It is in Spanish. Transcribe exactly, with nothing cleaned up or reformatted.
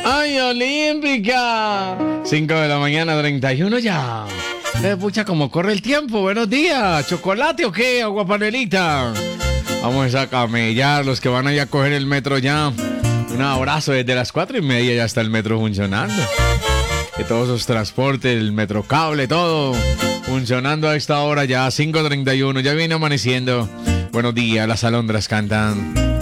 ¡Ay, Olímpica! cinco de la mañana, treinta y uno ya. Eh, pucha, ¿cómo corre el tiempo? Buenos días. ¿Chocolate o qué? Agua panelita. Vamos a camellar los que van a ir a coger el metro ya. Un abrazo, desde las cuatro y media ya está el metro funcionando. Que todos los transportes, el metrocable, todo funcionando a esta hora ya, cinco treinta y uno, ya viene amaneciendo. Buenos días, las alondras cantan.